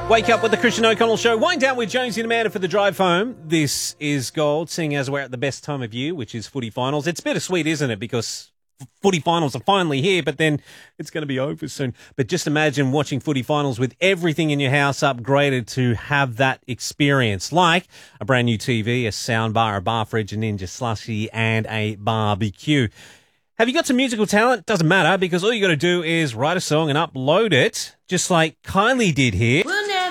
Wake up with the Christian O'Connell Show. Wind down with Jonesy and Amanda for the drive home. This is gold, seeing as we're at the best time of year, which is footy finals. It's bittersweet, isn't it? Because footy finals are finally here, but then it's going to be over soon. But just imagine watching footy finals with everything in your house upgraded to have that experience, like a brand new TV, a soundbar, a bar fridge, a Ninja slushie, and a barbecue. Have you got some musical talent? Doesn't matter, because all you got to do is write a song and upload it, just like Kylie did here.